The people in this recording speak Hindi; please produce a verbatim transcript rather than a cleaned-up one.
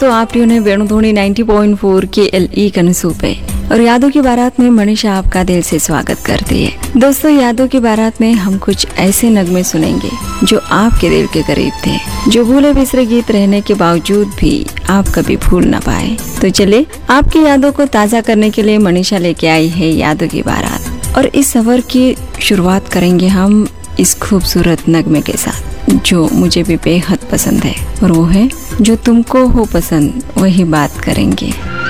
तो आप ने वेणुध्वनि नब्बे पॉइंट चार के एल ई कनसू पे और यादों की बारात में मनीषा आपका दिल से स्वागत करती है। दोस्तों, यादों की बारात में हम कुछ ऐसे नगमे सुनेंगे जो आपके दिल के करीब थे, जो भूले बिसरे गीत रहने के बावजूद भी आप कभी भूल ना पाए। तो चले आपकी यादों को ताजा करने के लिए मनीषा लेके आई है यादों की बारात, और इस सफर की शुरुआत करेंगे हम इस खूबसूरत नगमे के साथ जो मुझे भी बेहद पसंद है, और वो है जो तुमको हो पसंद वही बात करेंगे।